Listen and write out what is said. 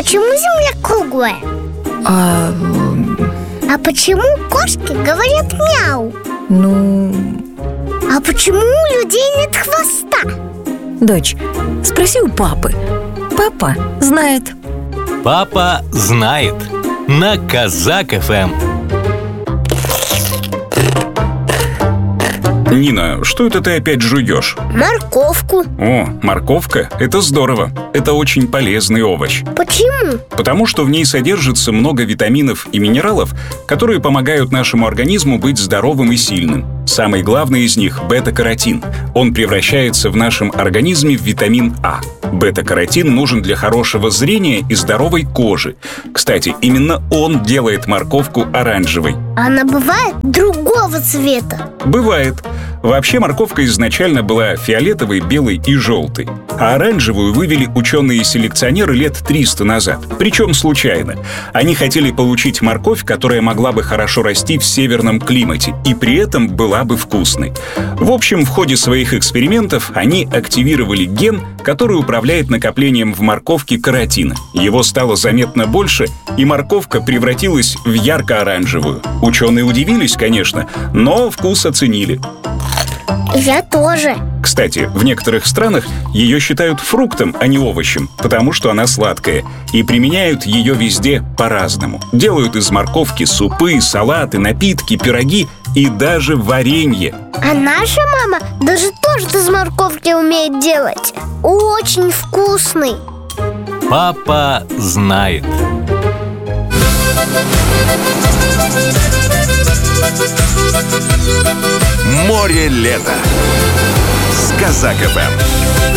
почему Земля круглая? А почему кошки говорят мяу? А почему у людей нет хвоста? Дочь, спроси у папы. Папа знает. Папа знает. На Казак ФМ. Нина, что это ты опять жуешь? Морковку. О, морковка – это здорово. Это очень полезный овощ. Почему? Потому что в ней содержится много витаминов и минералов, которые помогают нашему организму быть здоровым и сильным. Самый главный из них – бета-каротин. Он превращается в нашем организме в витамин А. Бета-каротин нужен для хорошего зрения и здоровой кожи. Кстати, именно он делает морковку оранжевой. Она бывает другого цвета? Бывает. Вообще морковка изначально была фиолетовой, белой и желтой. А оранжевую вывели ученые-селекционеры лет 300 назад. Причем случайно. Они хотели получить морковь, которая могла бы хорошо расти в северном климате и при этом была бы вкусной. В общем, в ходе своих экспериментов они активировали ген, который управляет накоплением в морковке каротина. Его стало заметно больше, и морковка превратилась в ярко-оранжевую. Ученые удивились, конечно, но вкус оценили. Я тоже. Кстати, в некоторых странах ее считают фруктом, а не овощем, потому что она сладкая, и применяют ее везде по-разному. Делают из морковки супы, салаты, напитки, пироги и даже варенье. А наша мама даже торт из морковки умеет делать. Очень вкусный. Папа знает. Море лета с Казак ФМ.